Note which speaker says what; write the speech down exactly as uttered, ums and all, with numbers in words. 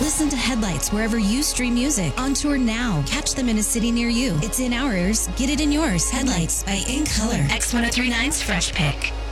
Speaker 1: Listen to Headlights wherever you stream music. On tour now. Catch them in a city near you. It's in our ears. Get it in yours. Headlights by In Color. X ten thirty-nine's Fresh Pick.